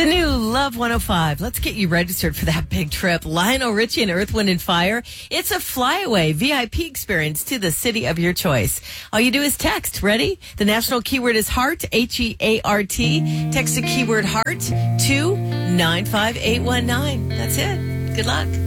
The new Love 105. Let's get you registered for that big trip. Lionel Richie and Earth, Wind, and Fire. It's a flyaway VIP experience to the city of your choice. All you do is text. Ready? The national keyword is heart, H-E-A-R-T. Text the keyword heart to 95819. That's it. Good luck.